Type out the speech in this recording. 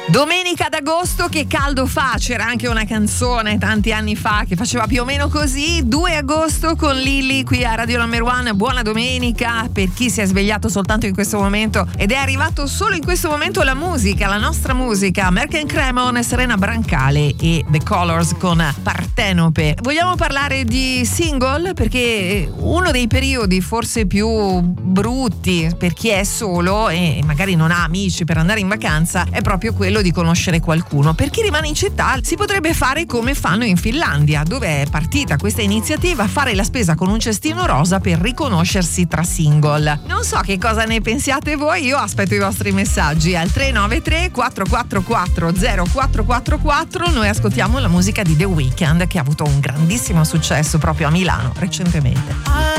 Domenica d'agosto, che caldo fa, c'era anche una canzone tanti anni fa che faceva più o meno così. 2 agosto con Lilli qui a Radio Number One. Buona domenica per chi si è svegliato soltanto in questo momento ed è arrivato solo in questo momento la musica, la nostra musica. Merken Cremon, Serena Brancale e The Colors con Partenope. Vogliamo parlare di single perché uno dei periodi forse più brutti per chi è solo e magari non ha amici per andare in vacanza è proprio quello di conoscere qualcuno. Per chi rimane in città si potrebbe fare come fanno in Finlandia, dove è partita questa iniziativa, fare la spesa con un cestino rosa per riconoscersi tra single. Non so che cosa ne pensiate voi, io aspetto i vostri messaggi al 393 444 0444. Noi ascoltiamo la musica di The Weeknd che ha avuto un grandissimo successo proprio a Milano recentemente.